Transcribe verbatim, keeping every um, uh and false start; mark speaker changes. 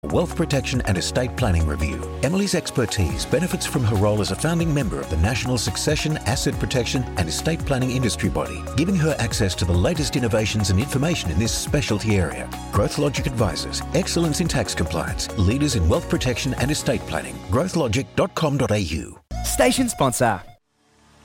Speaker 1: Wealth Protection and Estate Planning Review. Emily's expertise benefits from her role as a founding member of the National Succession, Asset Protection and Estate Planning Industry Body, giving her access to the latest innovations and information in this specialty area. Growth Logic Advisors, excellence in tax compliance, leaders in wealth protection and estate planning. growth logic dot com dot a u.
Speaker 2: Station sponsor.